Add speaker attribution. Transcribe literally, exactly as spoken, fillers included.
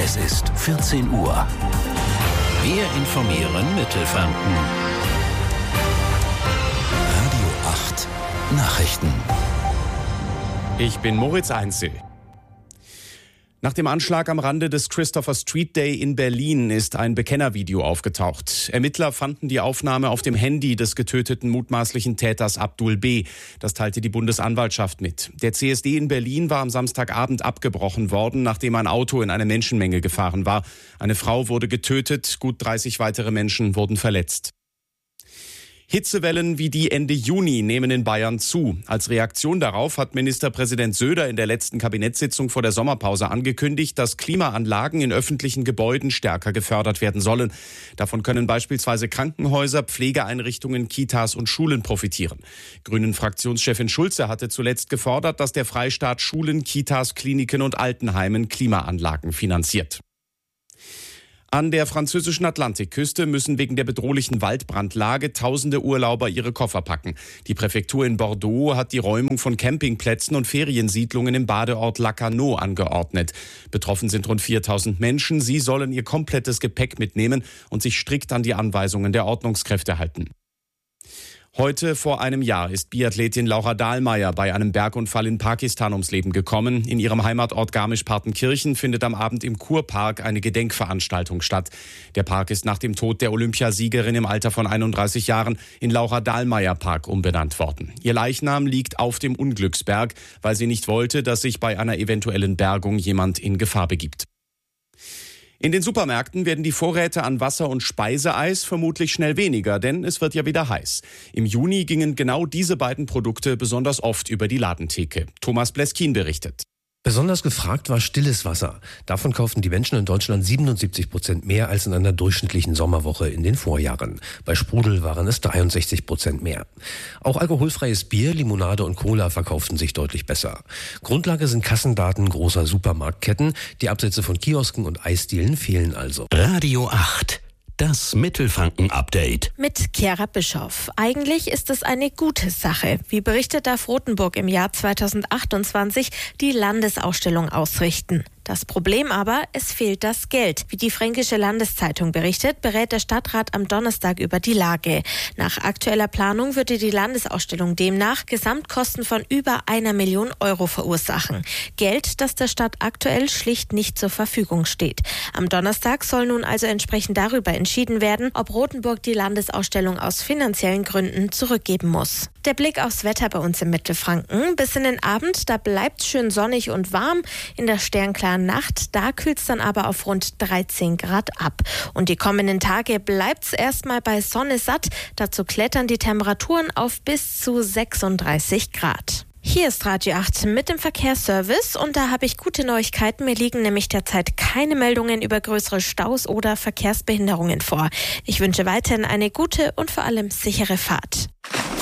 Speaker 1: Es ist vierzehn Uhr. Wir informieren Mittelfranken. Radio acht Nachrichten.
Speaker 2: Ich bin Moritz Einzel. Nach dem Anschlag am Rande des Christopher Street Day in Berlin ist ein Bekennervideo aufgetaucht. Ermittler fanden die Aufnahme auf dem Handy des getöteten mutmaßlichen Täters Abdul B. Das teilte die Bundesanwaltschaft mit. Der C S D in Berlin war am Samstagabend abgebrochen worden, nachdem ein Auto in eine Menschenmenge gefahren war. Eine Frau wurde getötet, gut dreißig weitere Menschen wurden verletzt. Hitzewellen wie die Ende Juni nehmen in Bayern zu. Als Reaktion darauf hat Ministerpräsident Söder in der letzten Kabinettssitzung vor der Sommerpause angekündigt, dass Klimaanlagen in öffentlichen Gebäuden stärker gefördert werden sollen. Davon können beispielsweise Krankenhäuser, Pflegeeinrichtungen, Kitas und Schulen profitieren. Grünen-Fraktionschefin Schulze hatte zuletzt gefordert, dass der Freistaat Schulen, Kitas, Kliniken und Altenheimen Klimaanlagen finanziert. An der französischen Atlantikküste müssen wegen der bedrohlichen Waldbrandlage tausende Urlauber ihre Koffer packen. Die Präfektur in Bordeaux hat die Räumung von Campingplätzen und Feriensiedlungen im Badeort Lacanau angeordnet. Betroffen sind rund viertausend Menschen. Sie sollen ihr komplettes Gepäck mitnehmen und sich strikt an die Anweisungen der Ordnungskräfte halten. Heute vor einem Jahr ist Biathletin Laura Dahlmeier bei einem Bergunfall in Pakistan ums Leben gekommen. In ihrem Heimatort Garmisch-Partenkirchen findet am Abend im Kurpark eine Gedenkveranstaltung statt. Der Park ist nach dem Tod der Olympiasiegerin im Alter von einunddreißig Jahren in Laura-Dahlmeier-Park umbenannt worden. Ihr Leichnam liegt auf dem Unglücksberg, weil sie nicht wollte, dass sich bei einer eventuellen Bergung jemand in Gefahr begibt. In den Supermärkten werden die Vorräte an Wasser- und Speiseeis vermutlich schnell weniger, denn es wird ja wieder heiß. Im Juni gingen genau diese beiden Produkte besonders oft über die Ladentheke. Thomas Bleskin berichtet.
Speaker 3: Besonders gefragt war stilles Wasser. Davon kauften die Menschen in Deutschland siebenundsiebzig Prozent mehr als in einer durchschnittlichen Sommerwoche in den Vorjahren. Bei Sprudel waren es dreiundsechzig Prozent mehr. Auch alkoholfreies Bier, Limonade und Cola verkauften sich deutlich besser. Grundlage sind Kassendaten großer Supermarktketten. Die Absätze von Kiosken und Eisdielen fehlen also.
Speaker 1: Radio acht. Das Mittelfranken-Update.
Speaker 4: Mit Chiara Bischoff. Eigentlich ist es eine gute Sache. Wie berichtet, darf Rothenburg im Jahr zweitausendachtundzwanzig die Landesausstellung ausrichten. Das Problem aber, es fehlt das Geld. Wie die Fränkische Landeszeitung berichtet, berät der Stadtrat am Donnerstag über die Lage. Nach aktueller Planung würde die Landesausstellung demnach Gesamtkosten von über einer Million Euro verursachen. Geld, das der Stadt aktuell schlicht nicht zur Verfügung steht. Am Donnerstag soll nun also entsprechend darüber entschieden werden, ob Rothenburg die Landesausstellung aus finanziellen Gründen zurückgeben muss. Der Blick aufs Wetter bei uns im Mittelfranken. Bis in den Abend, da bleibt's schön sonnig und warm. In der sternklaren Nacht, da kühlt's dann aber auf rund dreizehn Grad ab. Und die kommenden Tage bleibt's erstmal bei Sonne satt. Dazu klettern die Temperaturen auf bis zu sechsunddreißig Grad. Hier ist Radio acht mit dem Verkehrsservice und da habe ich gute Neuigkeiten. Mir liegen nämlich derzeit keine Meldungen über größere Staus oder Verkehrsbehinderungen vor. Ich wünsche weiterhin eine gute und vor allem sichere Fahrt.